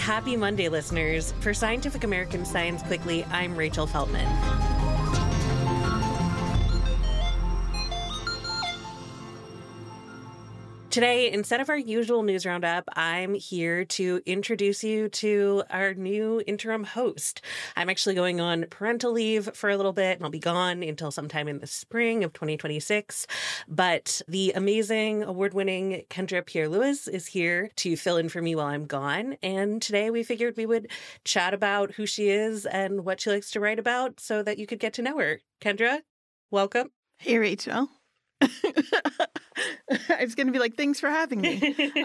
Happy Monday, listeners. For Scientific American Science Quickly, I'm Rachel Feltman. Today, instead of our usual news roundup, I'm here to introduce you to our new interim host. I'm actually going on parental leave for a little bit, and I'll be gone until sometime in the spring of 2026. But the amazing, award-winning Kendra Pierre-Louis is here to fill in for me while I'm gone. And today we figured we would chat about who she is and what she likes to write about so that you could get to know her. Kendra, welcome. Hey, Rachel. I was going to be like, thanks for having me.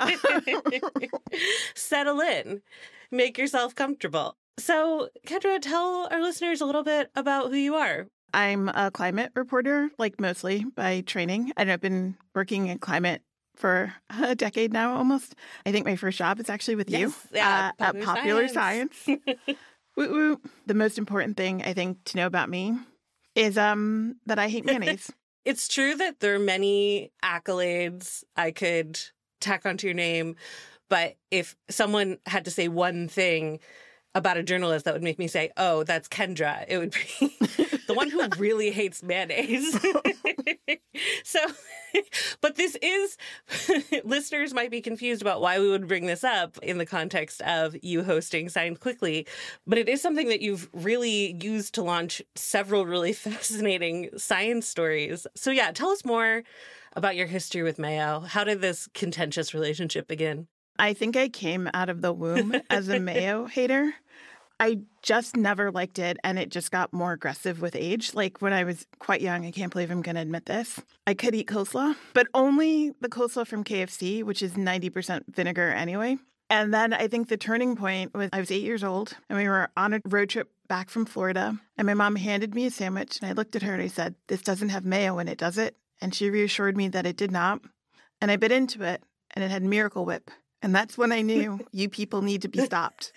Settle in. Make yourself comfortable. So, Kendra, tell our listeners a little bit about who you are. I'm a climate reporter, like mostly by training. And I've been working in climate for a decade now, almost. I think my first job is actually with you at Popular Science. Woo woo. The most important thing, I think, to know about me is that I hate mayonnaise. It's true that there are many accolades I could tack onto your name, but if someone had to say one thing about a journalist that would make me say, oh, that's Kendra, it would be the one who really hates mayonnaise. So, but this is, listeners might be confused about why we would bring this up in the context of you hosting Science Quickly, but it is something that you've really used to launch several really fascinating science stories. So yeah, tell us more about your history with mayo. How did this contentious relationship begin? I think I came out of the womb as a mayo hater. I just never liked it, and it just got more aggressive with age. Like when I was quite young, I can't believe I'm going to admit this, I could eat coleslaw, but only the coleslaw from KFC, which is 90% vinegar anyway. And then I think the turning point was I was 8 years old, and we were on a road trip back from Florida, and my mom handed me a sandwich, and I looked at her and I said, this doesn't have mayo in it, does it? And she reassured me that it did not. And I bit into it, and it had Miracle Whip. And that's when I knew you people need to be stopped.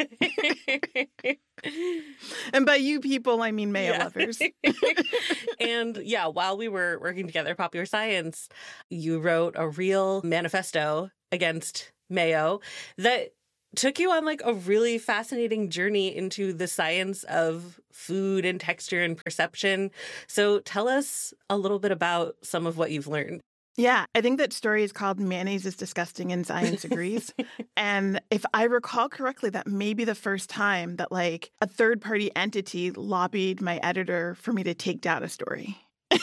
And by you people, I mean mayo lovers. And yeah, while we were working together at Popular Science, you wrote a real manifesto against mayo that took you on like a really fascinating journey into the science of food and texture and perception. So tell us a little bit about some of what you've learned. Yeah, I think that story is called Mayonnaise is Disgusting and Science Agrees. And if I recall correctly, that may be the first time that like a third-party entity lobbied my editor for me to take down a story.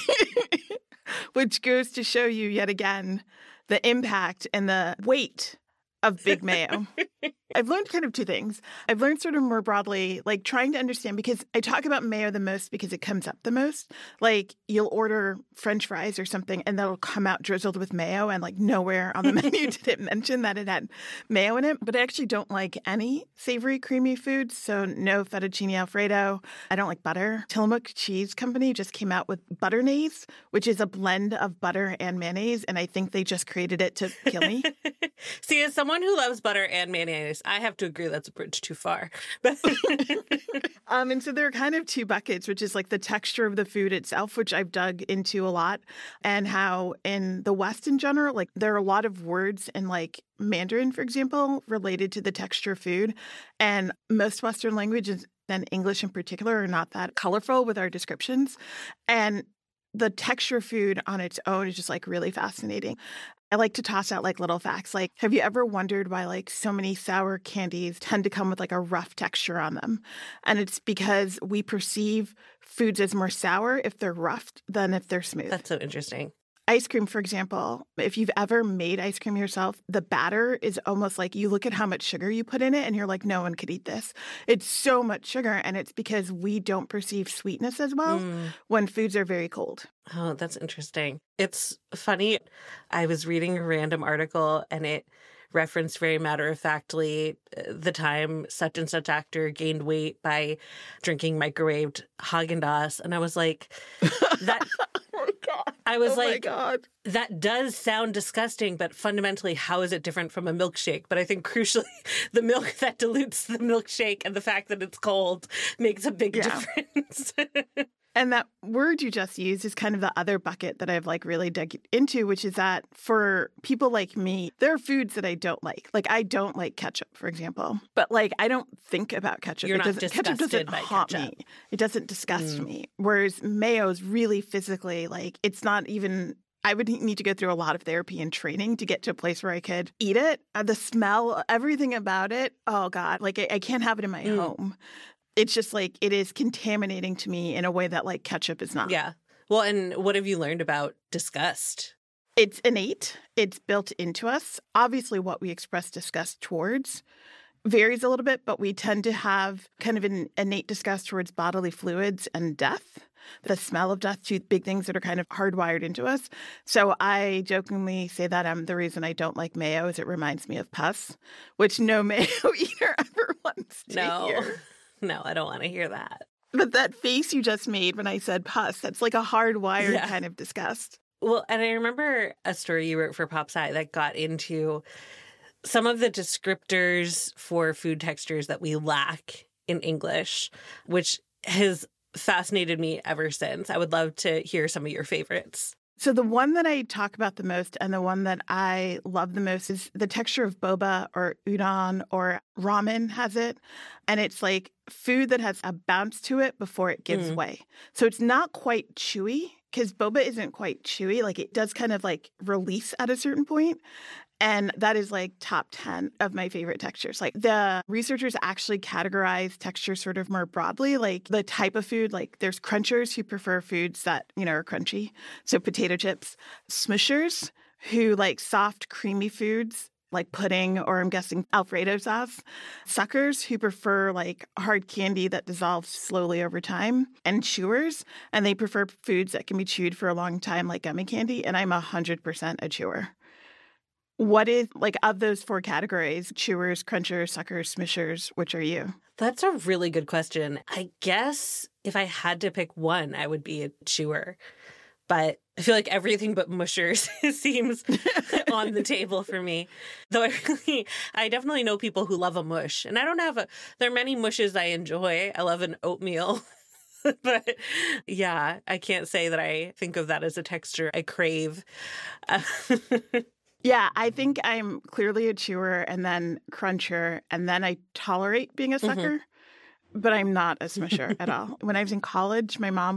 Which goes to show you yet again the impact and the weight of Big Mayo. I've learned kind of two things. I've learned sort of more broadly, like trying to understand, because I talk about mayo the most because it comes up the most. Like you'll order French fries or something and that'll come out drizzled with mayo, and like nowhere on the menu did it mention that it had mayo in it. But I actually don't like any savory, creamy foods. So no fettuccine Alfredo. I don't like butter. Tillamook Cheese Company just came out with Butternaise, which is a blend of butter and mayonnaise. And I think they just created it to kill me. See, as someone who loves butter and mayonnaise, I have to agree that's a bridge too far. And so there are kind of two buckets, which is like the texture of the food itself, which I've dug into a lot, and how in the West in general, like there are a lot of words in like Mandarin, for example, related to the texture of food. And most Western languages, and English in particular, are not that colorful with our descriptions. And the texture of food on its own is just like really fascinating. I like to toss out like little facts. Like, have you ever wondered why like so many sour candies tend to come with like a rough texture on them? And it's because we perceive foods as more sour if they're rough than if they're smooth. That's so interesting. Ice cream, for example, if you've ever made ice cream yourself, the batter is almost like you look at how much sugar you put in it and you're like, no one could eat this. It's so much sugar, and it's because we don't perceive sweetness as well when foods are very cold. Oh, that's interesting. It's funny. I was reading a random article and it referenced very matter-of-factly the time such and such actor gained weight by drinking microwaved Haagen-Dazs. And I was like, that... my God. That does sound disgusting, but fundamentally, how is it different from a milkshake? But I think crucially, the milk that dilutes the milkshake and the fact that it's cold makes a big difference. And that word you just used is kind of the other bucket that I've like really dug into, which is that for people like me, there are foods that I don't like. Like I don't like ketchup, for example. But like I don't think about ketchup. You're not ketchup doesn't by haunt ketchup. me. It doesn't disgust me. Whereas mayo is really physically like it's not even I would need to go through a lot of therapy and training to get to a place where I could eat it. The smell, everything about it. Oh God, like I can't have it in my home. It's just like it is contaminating to me in a way that like ketchup is not. Yeah. Well, and what have you learned about disgust? It's innate. It's built into us. Obviously, what we express disgust towards varies a little bit, but we tend to have kind of an innate disgust towards bodily fluids and death. The smell of death, two big things that are kind of hardwired into us. So I jokingly say that the reason I don't like mayo is it reminds me of pus, which no mayo eater ever wants to hear. No, I don't want to hear that. But that face you just made when I said pus, that's like a hardwired kind of disgust. Well, and I remember a story you wrote for Pop Sci that got into some of the descriptors for food textures that we lack in English, which has fascinated me ever since. I would love to hear some of your favorites. So the one that I talk about the most and the one that I love the most is the texture of boba or udon or ramen has it. And it's like food that has a bounce to it before it gives way. So it's not quite chewy because boba isn't quite chewy. Like it does kind of like release at a certain point. And that is like top 10 of my favorite textures. Like the researchers actually categorize texture sort of more broadly, like the type of food. Like there's crunchers who prefer foods that, are crunchy. So potato chips, smushers who like soft, creamy foods like pudding or I'm guessing Alfredo sauce, suckers who prefer like hard candy that dissolves slowly over time, and chewers, and they prefer foods that can be chewed for a long time like gummy candy. And I'm 100% a chewer. What is, like, of those four categories, chewers, crunchers, suckers, smishers, which are you? That's a really good question. I guess if I had to pick one, I would be a chewer. But I feel like everything but mushers seems on the table for me. Though I definitely know people who love a mush. And I don't have there are many mushes I enjoy. I love an oatmeal. But yeah, I can't say that I think of that as a texture I crave. Yeah, I think I'm clearly a chewer and then cruncher, and then I tolerate being a sucker, but I'm not a smusher at all. When I was in college, my mom